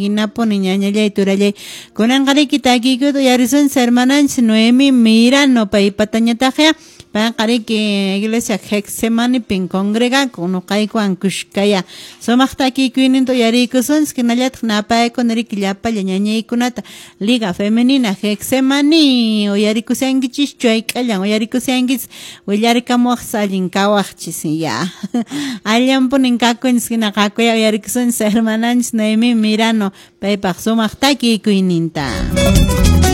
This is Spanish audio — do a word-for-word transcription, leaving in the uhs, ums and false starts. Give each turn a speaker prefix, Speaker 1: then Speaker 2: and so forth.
Speaker 1: hinapo ni ñañallay turallay kunanqariki takikutu yarisun hermananchis Noemi Mirano paypatañataqya panqariki iglesia Gexemanipin congrega nuqaykuwan kushkaya sumaqtakikuyninta yarikusunchis kinallataq napaykunariki llapalla ñañaykunata Liga Femenina Gexemani uyarikusiankichis chuayk'allan uyarikusiankis willarikamuwaqs allin kawaqchis ya allanpunin kakunchis hina qakuya uyarikusunchis hermananchis Noemi Mirano paypaq sumaqtakikuyninta